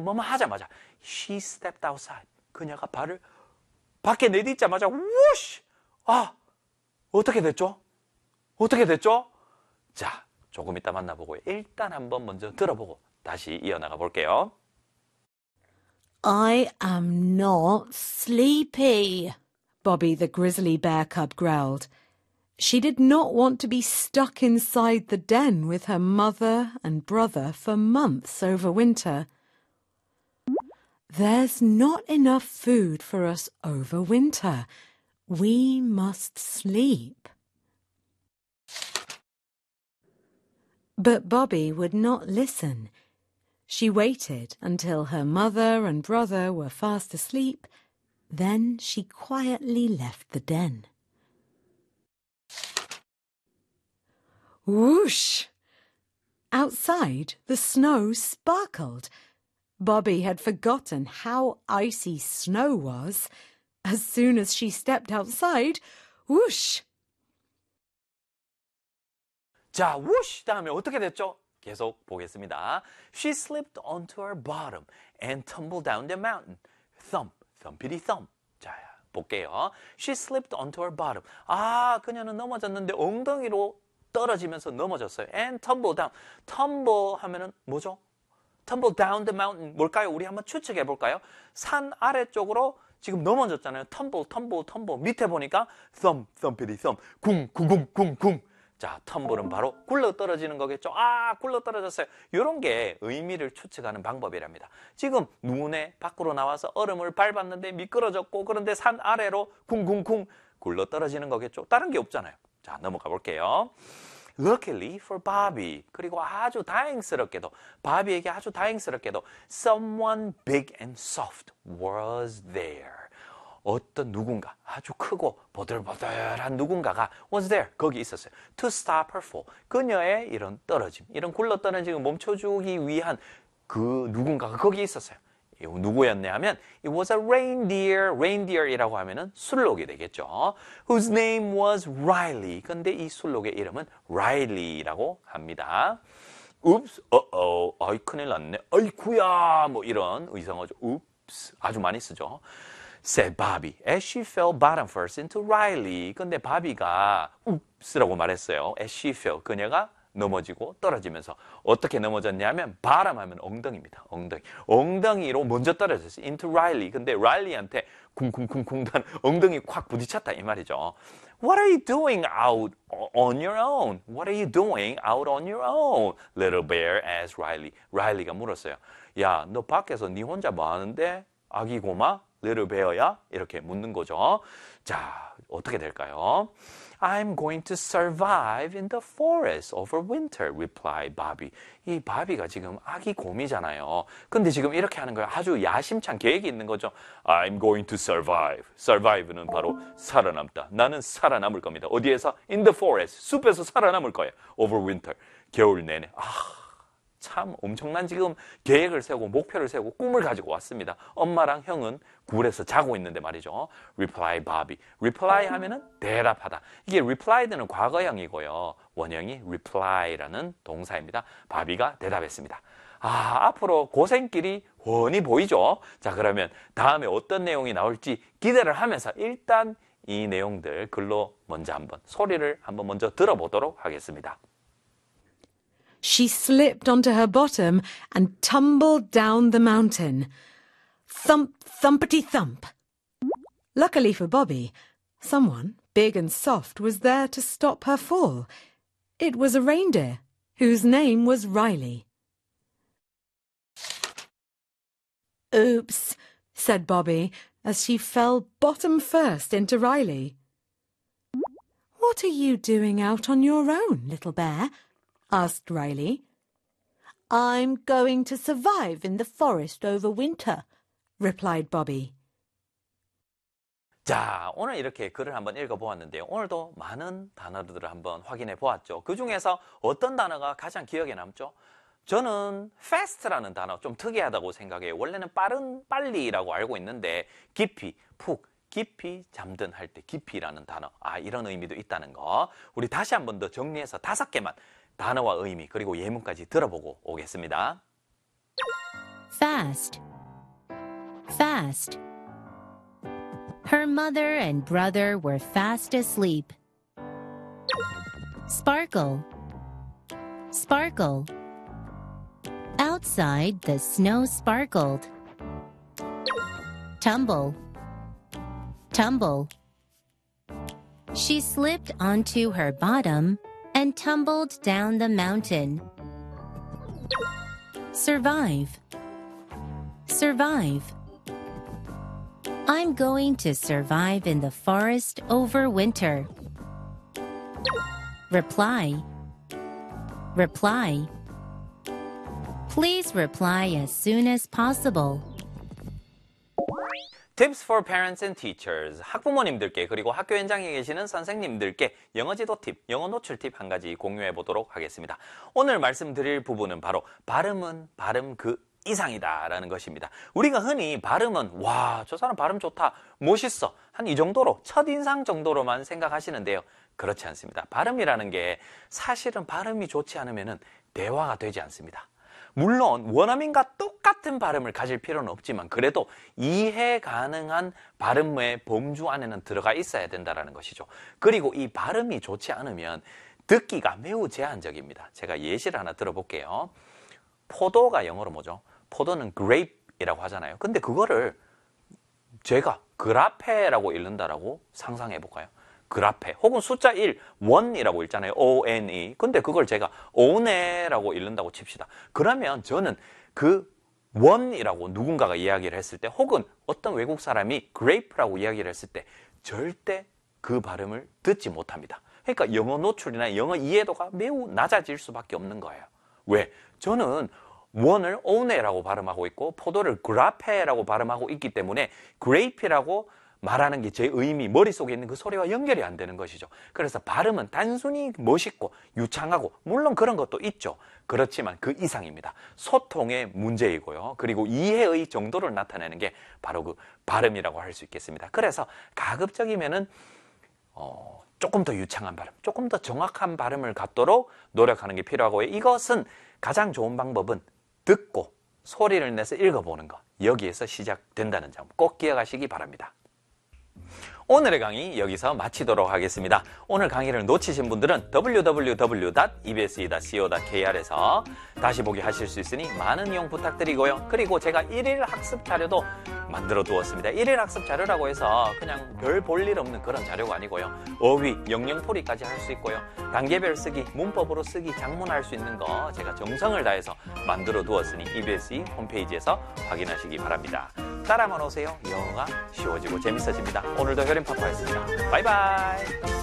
뭐뭐 하자마자 she stepped outside. 그녀가 발을 밖에 내딛자마자 whoosh! 어떻게 됐죠? 어떻게 됐죠? 자, 조금 이따 만나보고요. 일단 한번 먼저 들어보고 다시 이어나가 볼게요. I am not sleepy, Bobby the grizzly bear cub growled. She did not want to be stuck inside the den with her mother and brother for months over winter. There's not enough food for us over winter. We must sleep. But Bobby would not listen. She waited until her mother and brother were fast asleep. Then she quietly left the den. Whoosh! Outside, the snow sparkled. Bobby had forgotten how icy snow was. As soon as she stepped outside, whoosh! 자, whoosh 다음에 어떻게 됐죠? 계속 보겠습니다. She slipped onto her bottom and tumbled down the mountain. Thump, thumpity thump. 자, 볼게요. She slipped onto her bottom. 그녀는 넘어졌는데 엉덩이로 떨어지면서 넘어졌어요. And tumble down. tumble 하면은 뭐죠? tumble down the mountain. 뭘까요? 우리 한번 추측해 볼까요? 산 아래쪽으로 지금 넘어졌잖아요. tumble. 밑에 보니까 thump, thumpity thump. 쿵. 자, 텀블은 바로 굴러 떨어지는 거겠죠. 굴러 떨어졌어요. 이런 게 의미를 추측하는 방법이랍니다. 지금 눈에 밖으로 나와서 얼음을 밟았는데 미끄러졌고 그런데 산 아래로 쿵 굴러 떨어지는 거겠죠. 다른 게 없잖아요. 자, 넘어가 볼게요. Luckily for Bobby. 그리고 아주 다행스럽게도 바비에게 아주 다행스럽게도 someone big and soft was there. 어떤 누군가 아주 크고 보들보들한 누군가가 was there. 거기 있었어요. To stop her fall. 그녀의 이런 떨어짐, 이런 굴러 떨어짐을 멈춰주기 위한 그 누군가가 거기 있었어요. 누구였냐 하면 it was a reindeer. reindeer이라고 하면은 술록이 되겠죠. Whose name was Riley. 근데 이 술록의 이름은 Riley라고 합니다. Oops, 아이 큰일 났네. 아이쿠야, 뭐 이런 의성어죠. Oops, 아주 많이 쓰죠. said Bobby as she fell bottom first into Riley. 근데 바비가 oops라고 말했어요. as she fell. 그녀가 넘어지고 떨어지면서 어떻게 넘어졌냐면 bottom 하면 엉덩이입니다. 엉덩이로 먼저 떨어졌어요. into Riley. 근데 라일리한테 쿵쿵쿵쿵 엉덩이 콱 부딪혔다 이 말이죠. What are you doing out on your own? What are you doing out on your own? Little bear asked Riley. 라일리가 물었어요. 야, 너 밖에서 네 혼자 뭐 하는데? 아기 고마? Little bear야? 이렇게 묻는 거죠. 자, 어떻게 될까요? I'm going to survive in the forest over winter, replied Bobby. 이 바비가 지금 아기 곰이잖아요. 근데 지금 이렇게 하는 거예요. 아주 야심찬 계획이 있는 거죠. I'm going to survive. survive는 바로 살아남다. 나는 살아남을 겁니다. 어디에서? In the forest. 숲에서 살아남을 거예요. over winter. 겨울 내내. 참 엄청난 지금 계획을 세우고 목표를 세우고 꿈을 가지고 왔습니다. 엄마랑 형은 굴에서 자고 있는데 말이죠. Reply Bobby. Reply 하면은 대답하다. 이게 reply는 과거형이고요. 원형이 reply라는 동사입니다. 바비가 대답했습니다. 앞으로 고생길이 훤히 보이죠. 자, 그러면 다음에 어떤 내용이 나올지 기대를 하면서 일단 이 내용들 글로 먼저 한번 소리를 한번 먼저 들어보도록 하겠습니다. She slipped onto her bottom and tumbled down the mountain. Thump, thumpity thump. Luckily for Bobby, someone big and soft was there to stop her fall. It was a reindeer, whose name was Riley. Oops, said Bobby, as she fell bottom first into Riley. What are you doing out on your own, little bear? asked Riley. I'm going to survive in the forest over winter, replied Bobby. 자, 오늘 이렇게 글을 한번 읽어보았는데요. 오늘도 많은 단어들을 한번 확인해 보았죠. 그 중에서 어떤 단어가 가장 기억에 남죠? 저는 fast라는 단어 좀 특이하다고 생각해요. 원래는 빨리라고 알고 있는데 깊이, 푹, 깊이 잠든 할 때 깊이라는 단어. 이런 의미도 있다는 거. 우리 다시 한번 더 정리해서 5개만 단어와 의미 그리고 예문까지 들어보고 오겠습니다. fast, fast. Her mother and brother were fast asleep. Sparkle, sparkle. Outside, the snow sparkled. Tumble, tumble. She slipped onto her bottom and tumbled down the mountain. Survive, survive. I'm going to survive in the forest over winter. Reply, reply. Please reply as soon as possible. Tips for parents and teachers. 학부모님들께 그리고 학교 현장에 계시는 선생님들께 영어 지도 팁, 영어 노출 팁 한 가지 공유해 보도록 하겠습니다. 오늘 말씀드릴 부분은 바로 발음은 발음 그 이상이다 라는 것입니다. 우리가 흔히 발음은 와, 저 사람 발음 좋다, 멋있어 한 이 정도로 첫인상 정도로만 생각하시는데요. 그렇지 않습니다. 발음이라는 게 사실은 발음이 좋지 않으면 대화가 되지 않습니다. 물론 원어민과 똑같은 발음을 가질 필요는 없지만 그래도 이해 가능한 발음의 범주 안에는 들어가 있어야 된다는 것이죠. 그리고 이 발음이 좋지 않으면 듣기가 매우 제한적입니다. 제가 예시를 하나 들어볼게요. 포도가 영어로 뭐죠? 포도는 grape이라고 하잖아요. 근데 그거를 제가 그라페라고 읽는다라고 상상해 볼까요? 그라페 혹은 숫자 1, 원이라고 읽잖아요. O-N-E. 근데 그걸 제가 오네라고 읽는다고 칩시다. 그러면 저는 그 원이라고 누군가가 이야기를 했을 때 혹은 어떤 외국 사람이 grape라고 이야기를 했을 때 절대 그 발음을 듣지 못합니다. 그러니까 영어 노출이나 영어 이해도가 매우 낮아질 수밖에 없는 거예요. 왜? 저는 원을 오네라고 발음하고 있고 포도를 그라페라고 발음하고 있기 때문에 grape라고 말하는 게 제 의미, 머릿속에 있는 그 소리와 연결이 안 되는 것이죠. 그래서 발음은 단순히 멋있고 유창하고 물론 그런 것도 있죠. 그렇지만 그 이상입니다. 소통의 문제이고요. 그리고 이해의 정도를 나타내는 게 바로 그 발음이라고 할 수 있겠습니다. 그래서 가급적이면은 조금 더 유창한 발음, 조금 더 정확한 발음을 갖도록 노력하는 게 필요하고요. 이것은 가장 좋은 방법은 듣고 소리를 내서 읽어보는 것. 여기에서 시작된다는 점 꼭 기억하시기 바랍니다. 오늘의 강의 여기서 마치도록 하겠습니다. 오늘 강의를 놓치신 분들은 www.ebse.co.kr에서 다시 보기 하실 수 있으니 많은 이용 부탁드리고요. 그리고 제가 1일 학습 자료도 만들어 두었습니다. 1일 학습 자료라고 해서 그냥 별 볼 일 없는 그런 자료가 아니고요. 어휘, 영영풀이까지 할 수 있고요. 단계별 쓰기, 문법으로 쓰기, 작문할 수 있는 거 제가 정성을 다해서 만들어 두었으니 EBSE 홈페이지에서 확인하시기 바랍니다. 따라만 오세요. 영어가 쉬워지고 재밌어집니다. 오늘도 효림파파였습니다. 바이바이.